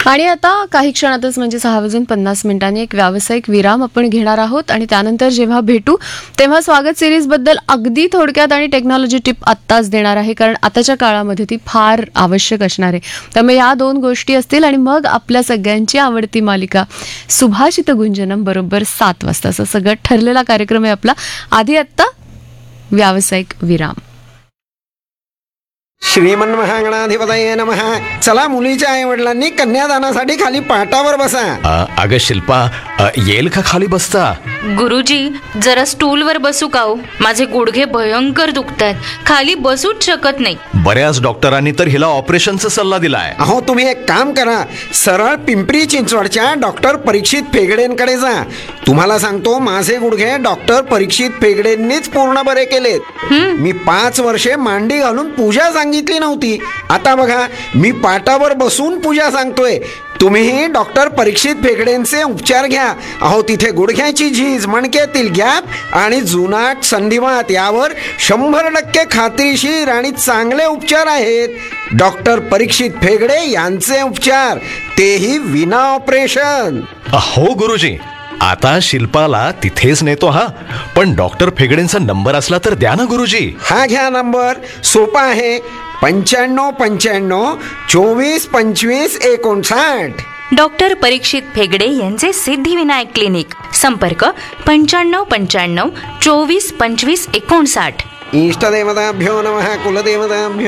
आणि आता काही क्षणातच म्हणजे 6:50 एक व्यावसायिक विराम आपण घेणार आहोत आणि त्यानंतर जेव्हा भेटू तेव्हा स्वागत सिरीज बद्दल अगदी थोडक्यात आणि टेक्नॉलॉजी टिप आत्ताच देणार आहे, कारण आताच्या काळामध्ये ती फार आवश्यक असणार आहे. त्यामुळे या 2 गोष्टी असतील आणि मग आपल्या सगळ्यांची आवडती मालिका सुभाषित गुंजनम बरोबर 7 वाजता. असं सगळं ठरलेला कार्यक्रम आहे आपला. आधी आत्ता व्यावसायिक विराम. श्रीमन्महागणाधिपतये नमः. चला, मुलीच्या आई वडिलांनी कन्यादानासाठी खाली पाटावर बसा. अगं शिल्पा, येईल का खाली बसता? गुरुजी, जरा स्टूलवर बसू का हो? माझे गुडघे भयंकर दुखतायत, खाली बसूच शकत नाही. बऱ्याच डॉक्टरांनी तर हिला ऑपरेशनचा सल्ला दिलाय. अहो, तुम्ही एक काम करा, सरळ पिंपरी चिंचवडच्या डॉक्टर परीक्षित फेगडेंकडे जा. तुम्हाला सांगतो, माझे गुडघे डॉक्टर परीक्षित फेगडेंनीच पूर्ण बरे केलेत. मी 5 वर्षे मांडी घालून पूजा सांगितली नव्हती. आता बघा, मी पाटावर बसून पूजा सांगतोय. तुम्हीही डॉक्टर परीक्षित फेगडेंचे उपचार घ्या. अहो, तिथे गुडघ्याची झीज, मणक्यातील गॅप आणि जुनाट संधिवात यावर 100% खात्रीशीर आणि चांगले उपचार आहेत. डॉक्टर परीक्षित फेगडे यांचे उपचार, तेही विना ऑपरेशन. हो गुरुजी, आता शिल्पाला तिथेच नेतो. हा, पण डॉक्टर फेगडेंचा नंबर असला तर द्या ना गुरुजी. हा घ्या नंबर, सोपा आहे. 9595 24 25 59. डॉक्टर परीक्षित फेगडे यांचे सिद्धिविनायक क्लिनिक. संपर्क 9595 24 25 59. इष्टदेवताभ्यो नमः. कुलदेवताभ्यो